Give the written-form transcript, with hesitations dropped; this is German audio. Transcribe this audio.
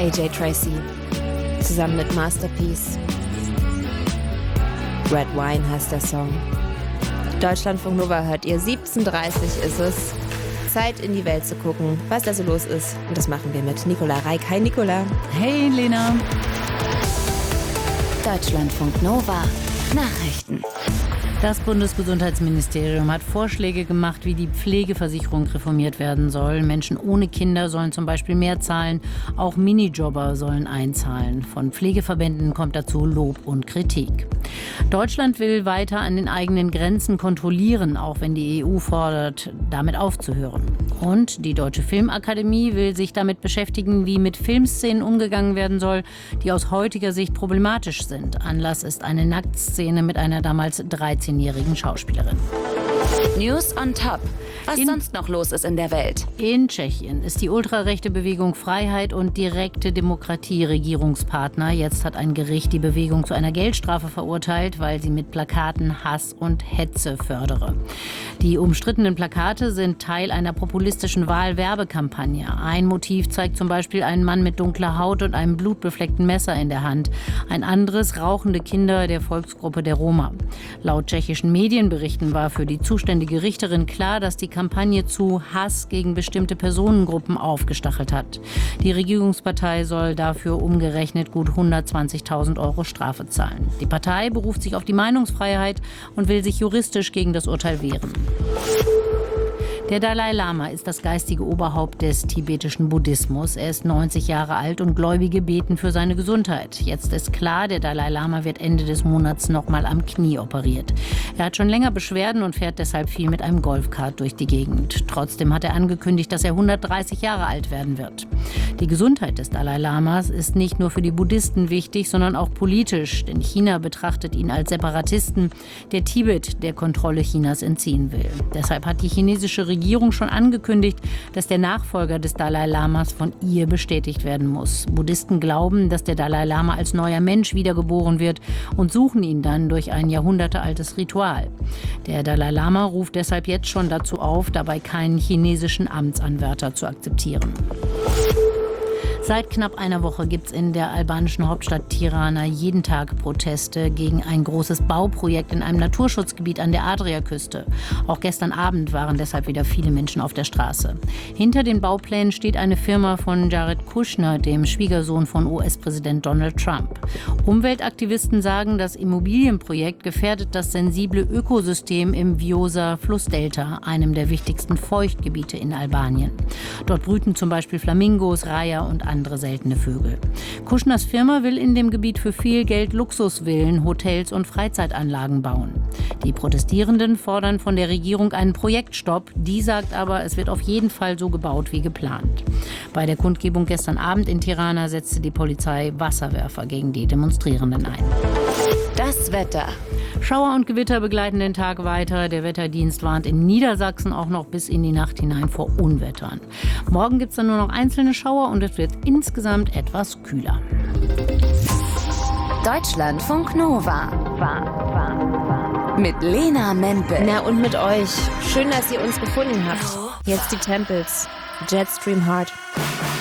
AJ Tracey zusammen mit Masterpiece. Red Wine heißt der Song. Deutschlandfunk Nova hört ihr, 17:30 ist es. Zeit in die Welt zu gucken, was da so los ist. Und das machen wir mit Nicola Reik. Hi Nicola. Hey Lena. Deutschlandfunk Nova Nachrichten. Das Bundesgesundheitsministerium hat Vorschläge gemacht, wie die Pflegeversicherung reformiert werden soll. Menschen ohne Kinder sollen zum Beispiel mehr zahlen. Auch Minijobber sollen einzahlen. Von Pflegeverbänden kommt dazu Lob und Kritik. Deutschland will weiter an den eigenen Grenzen kontrollieren, auch wenn die EU fordert, damit aufzuhören. Und die Deutsche Filmakademie will sich damit beschäftigen, wie mit Filmszenen umgegangen werden soll, die aus heutiger Sicht problematisch sind. Anlass ist eine Nacktszene mit einer damals 13-jährigen Schauspielerin. News on Top. Was sonst noch los ist in der Welt. In Tschechien ist die ultrarechte Bewegung Freiheit und direkte Demokratie Regierungspartner. Jetzt hat ein Gericht die Bewegung zu einer Geldstrafe verurteilt, weil sie mit Plakaten Hass und Hetze fördere. Die umstrittenen Plakate sind Teil einer populistischen Wahlwerbekampagne. Ein Motiv zeigt zum Beispiel einen Mann mit dunkler Haut und einem blutbefleckten Messer in der Hand. Ein anderes rauchende Kinder der Volksgruppe der Roma. Laut tschechischen Medienberichten war für die zuständige Richterin klar, dass die Kampagne zu Hass gegen bestimmte Personengruppen aufgestachelt hat. Die Regierungspartei soll dafür umgerechnet gut 120.000 € Strafe zahlen. Die Partei beruft sich auf die Meinungsfreiheit und will sich juristisch gegen das Urteil wehren. Der Dalai Lama ist das geistige Oberhaupt des tibetischen Buddhismus. Er ist 90 Jahre alt und Gläubige beten für seine Gesundheit. Jetzt ist klar, der Dalai Lama wird Ende des Monats nochmal am Knie operiert. Er hat schon länger Beschwerden und fährt deshalb viel mit einem Golfkart durch die Gegend. Trotzdem hat er angekündigt, dass er 130 Jahre alt werden wird. Die Gesundheit des Dalai Lamas ist nicht nur für die Buddhisten wichtig, sondern auch politisch. Denn China betrachtet ihn als Separatisten, der Tibet der Kontrolle Chinas entziehen will. Deshalb hat die chinesische Regierung schon angekündigt, dass der Nachfolger des Dalai Lamas von ihr bestätigt werden muss. Buddhisten glauben, dass der Dalai Lama als neuer Mensch wiedergeboren wird und suchen ihn dann durch ein jahrhundertealtes Ritual. Der Dalai Lama ruft deshalb jetzt schon dazu auf, dabei keinen chinesischen Amtsanwärter zu akzeptieren. Seit knapp einer Woche gibt es in der albanischen Hauptstadt Tirana jeden Tag Proteste gegen ein großes Bauprojekt in einem Naturschutzgebiet an der Adriaküste. Auch gestern Abend waren deshalb wieder viele Menschen auf der Straße. Hinter den Bauplänen steht eine Firma von Jared Kushner, dem Schwiegersohn von US-Präsident Donald Trump. Umweltaktivisten sagen, das Immobilienprojekt gefährdet das sensible Ökosystem im Vjosa-Flussdelta, einem der wichtigsten Feuchtgebiete in Albanien. Dort brüten zum Beispiel Flamingos, Reiher und andere seltene Vögel. Kuschners Firma will in dem Gebiet für viel Geld Luxusvillen, Hotels und Freizeitanlagen bauen. Die Protestierenden fordern von der Regierung einen Projektstopp. Die sagt aber, es wird auf jeden Fall so gebaut wie geplant. Bei der Kundgebung gestern Abend in Tirana setzte die Polizei Wasserwerfer gegen die Demonstrierenden ein. Das Wetter. Schauer und Gewitter begleiten den Tag weiter. Der Wetterdienst warnt in Niedersachsen auch noch bis in die Nacht hinein vor Unwettern. Morgen gibt es dann nur noch einzelne Schauer und es wird insgesamt etwas kühler. Deutschlandfunk Nova. Mit Lena Mempel. Na und mit euch. Schön, dass ihr uns gefunden habt. Jetzt die Temples. Jetstream Heart.